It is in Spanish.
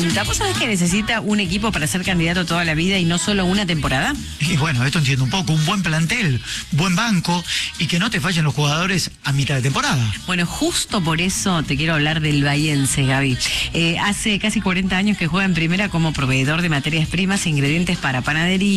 consulta. ¿Vos sabés que necesita un equipo para ser candidato toda la vida y no solo una temporada? Y bueno, esto entiendo un poco, un buen plantel, buen banco y que no te fallen los jugadores a mitad de temporada. Bueno, justo por eso te quiero hablar del Bahiense, Gaby. Hace casi 40 años que juega en primera como proveedor de materias primas e ingredientes para panadería.